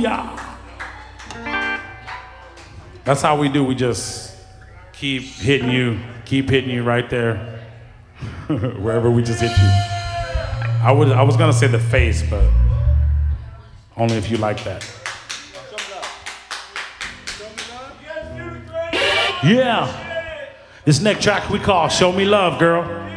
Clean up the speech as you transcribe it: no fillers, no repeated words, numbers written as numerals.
Hallelujah. That's how we do. We just keep hitting you right there. Wherever we just hit you. I was gonna say the face, but only if you like that. Yeah. This next track we call Show Me Love, girl.